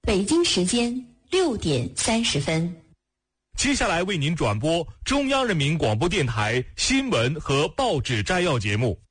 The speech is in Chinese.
北京时间6点30分。 接下来为您转播中央人民广播电台新闻和报纸摘要节目。